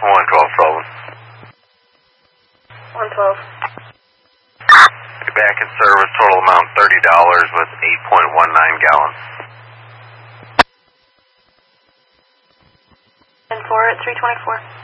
112 Sullivan. 112. Be back in service, total amount $30 with 8.19 gallons. And 4 at 324.